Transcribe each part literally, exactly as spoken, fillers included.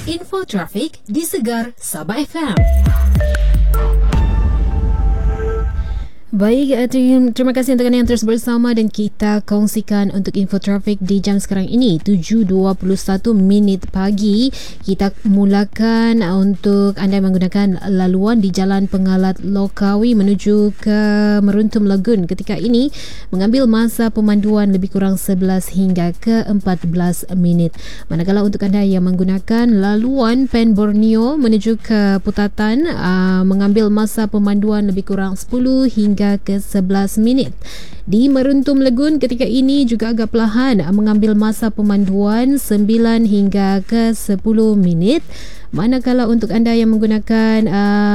Info trafik di Segar Sabah F M. Baik, terima kasih untuk anda yang terus bersama dan kita kongsikan untuk info trafik di jam sekarang ini tujuh dua puluh satu minit pagi. Kita mulakan untuk anda yang menggunakan laluan di Jalan Pengalat Lokawi menuju ke Meruntum Lagun ketika ini mengambil masa pemanduan lebih kurang sebelas hingga ke empat belas minit. Manakala untuk anda yang menggunakan laluan Pen Borneo menuju ke Putatan uh, mengambil masa pemanduan lebih kurang sepuluh hingga ke sebelas minit. Di Meruntum Lagun ketika ini juga agak perlahan mengambil masa pemanduan sembilan hingga ke sepuluh minit. Manakala untuk anda yang menggunakan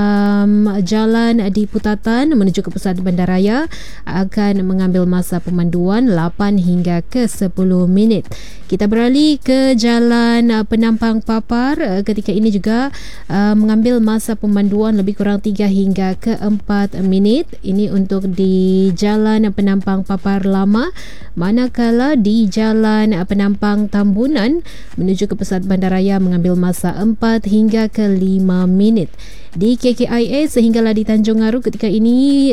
um, jalan di Putatan menuju ke pusat bandaraya akan mengambil masa pemanduan lapan hingga ke sepuluh minit. Kita beralih ke jalan uh, Penampang Papar uh, ketika ini juga uh, mengambil masa pemanduan lebih kurang tiga hingga ke empat minit. Ini untuk di jalan Penampang Papar Lama. Manakala di jalan uh, Penampang Tambunan menuju ke pusat bandaraya mengambil masa empat hingga ke lima minit. Di K K I A sehinggalah di Tanjung Aru ketika ini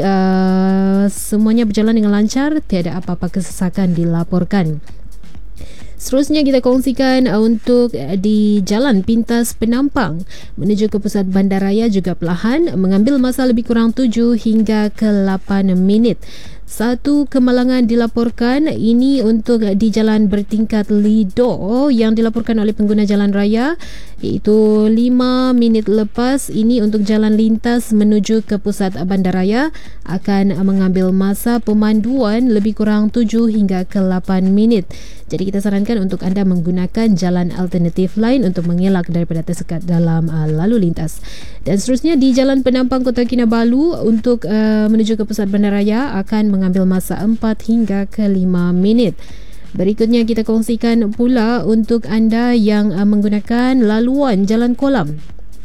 uh, semuanya berjalan dengan lancar, tiada apa-apa kesesakan dilaporkan. Seterusnya kita kongsikan uh, untuk uh, di Jalan Pintas Penampang menuju ke pusat bandaraya juga perlahan mengambil masa lebih kurang tujuh hingga ke lapan minit. Satu kemalangan dilaporkan ini untuk di jalan bertingkat Lido yang dilaporkan oleh pengguna jalan raya iaitu lima minit lepas. Ini untuk jalan lintas menuju ke pusat bandaraya akan mengambil masa pemanduan lebih kurang tujuh hingga ke lapan minit. Jadi kita sarankan untuk anda menggunakan jalan alternatif lain untuk mengelak daripada tersekat dalam uh, lalu lintas. Dan seterusnya di Jalan Penampang Kota Kinabalu untuk uh, menuju ke pusat bandaraya akan mengambil masa empat hingga ke lima minit. Berikutnya kita kongsikan pula untuk anda yang uh, menggunakan laluan Jalan Kolam.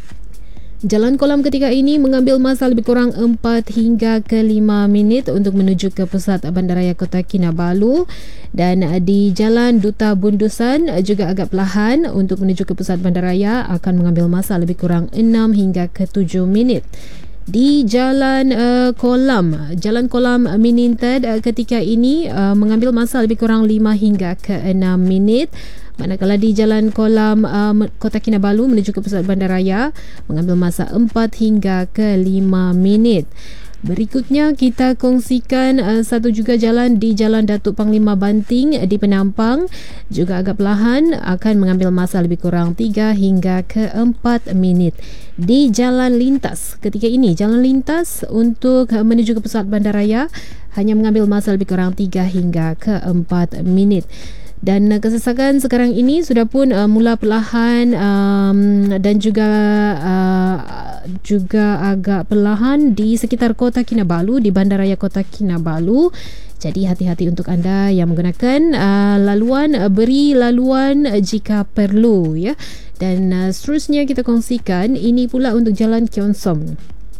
Jalan Kolam ketika ini mengambil masa lebih kurang empat hingga ke lima minit untuk menuju ke pusat bandaraya Kota Kinabalu. Dan di Jalan Duta Bundusan juga agak perlahan untuk menuju ke pusat bandaraya akan mengambil masa lebih kurang enam hingga ke tujuh minit. Di Jalan uh, Kolam, Jalan Kolam Minintad uh, ketika ini uh, mengambil masa lebih kurang lima hingga ke enam minit. Manakala di Jalan Kolam uh, Kota Kinabalu menuju ke pusat bandaraya mengambil masa empat hingga ke lima minit. Berikutnya kita kongsikan uh, satu juga jalan di Jalan Datuk Panglima Banting di Penampang juga agak perlahan akan mengambil masa lebih kurang tiga hingga ke empat minit. Di Jalan Lintas ketika ini jalan lintas untuk uh, menuju ke pusat bandaraya hanya mengambil masa lebih kurang tiga hingga ke empat minit. Dan uh, kesesakan sekarang ini sudah pun uh, mula perlahan um, dan juga uh, juga agak perlahan di sekitar Kota Kinabalu, di Bandaraya Kota Kinabalu. Jadi hati-hati untuk anda yang menggunakan uh, laluan, uh, beri laluan uh, jika perlu ya. Dan uh, seterusnya kita kongsikan ini pula untuk Jalan Kionsom.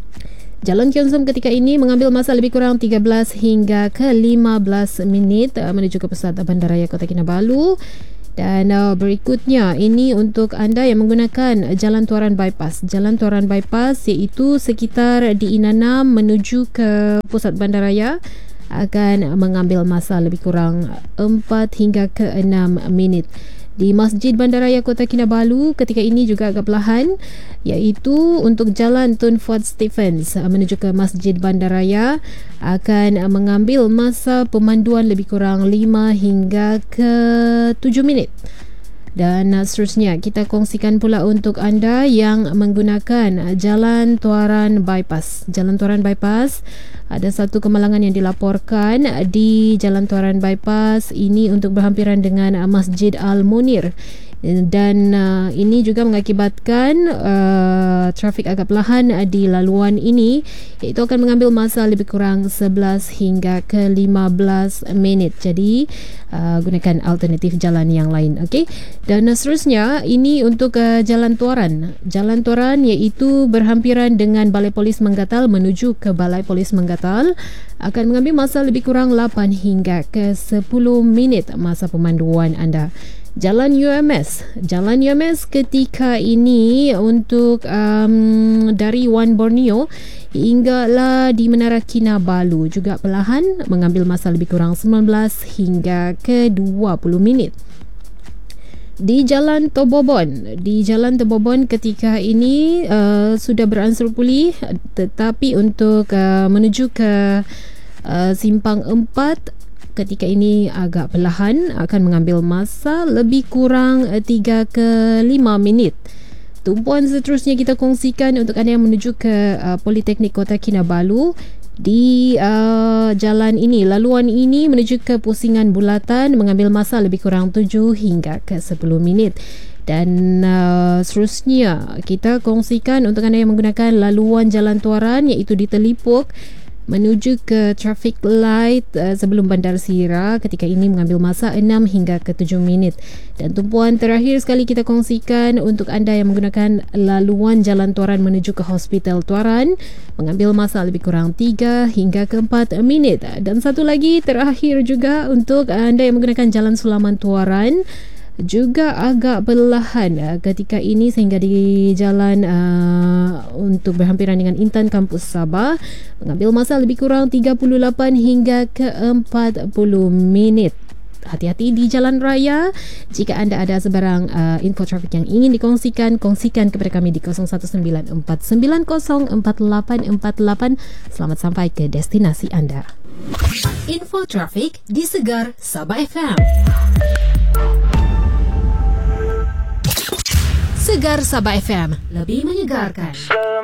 Jalan Kionsom ketika ini mengambil masa lebih kurang tiga belas hingga ke lima belas minit uh, menuju ke pusat bandaraya Kota Kinabalu. Dan uh, berikutnya ini untuk anda yang menggunakan Jalan Tuaran Bypass. Jalan Tuaran Bypass iaitu sekitar di Inanam menuju ke pusat bandaraya akan mengambil masa lebih kurang empat hingga ke enam minit. Di Masjid Bandaraya Kota Kinabalu ketika ini juga agak perlahan iaitu untuk Jalan Tun Fuad Stephens menuju ke Masjid Bandaraya akan mengambil masa pemanduan lebih kurang lima hingga ke tujuh minit. Dan seterusnya kita kongsikan pula untuk anda yang menggunakan Jalan Tuaran Bypass. Jalan Tuaran Bypass ada satu kemalangan yang dilaporkan di Jalan Tuaran Bypass ini untuk berhampiran dengan Masjid Al-Munir. Dan uh, ini juga mengakibatkan uh, trafik agak perlahan uh, di laluan ini, iaitu akan mengambil masa lebih kurang sebelas hingga ke lima belas minit. Jadi uh, gunakan alternatif jalan yang lain, okey. Dan uh, seterusnya ini untuk uh, Jalan Tuaran. Jalan Tuaran iaitu berhampiran dengan Balai Polis Menggatal menuju ke Balai Polis Menggatal akan mengambil masa lebih kurang lapan hingga ke sepuluh minit masa pemanduan anda. Jalan U M S. Jalan U M S ketika ini untuk um, dari Wan Borneo hinggalah di Menara Kinabalu juga perlahan mengambil masa lebih kurang sembilan belas hingga ke dua puluh minit. Di Jalan Tobobon, di Jalan Tobobon ketika ini uh, sudah beransur pulih, tetapi untuk uh, menuju ke uh, Simpang empat ketika ini agak perlahan, akan mengambil masa lebih kurang tiga ke lima minit. Tumpuan seterusnya kita kongsikan untuk anda yang menuju ke uh, Politeknik Kota Kinabalu. Di uh, jalan ini, laluan ini menuju ke Pusingan Bulatan mengambil masa lebih kurang tujuh hingga ke sepuluh minit. Dan uh, seterusnya kita kongsikan untuk anda yang menggunakan laluan jalan Tuaran, iaitu di Telipuk menuju ke traffic light uh, sebelum Bandar Sira, ketika ini mengambil masa enam hingga ke tujuh minit. Dan tumpuan terakhir sekali kita kongsikan untuk anda yang menggunakan laluan jalan Tuaran menuju ke Hospital Tuaran mengambil masa lebih kurang tiga hingga ke empat minit. Dan satu lagi terakhir juga untuk anda yang menggunakan jalan Sulaman Tuaran, juga agak perlahan uh, ketika ini sehingga di jalan uh, untuk berhampiran dengan Intan Kampus Sabah mengambil masa lebih kurang tiga puluh lapan hingga ke empat puluh minit. Hati-hati di jalan raya. Jika anda ada sebarang uh, info trafik yang ingin dikongsikan, kongsikan kepada kami di kosong satu sembilan empat sembilan kosong empat lapan empat lapan. Selamat sampai ke destinasi anda. Info trafik di Segar Sabah F M. Segar Sabah F M, lebih menyegarkan.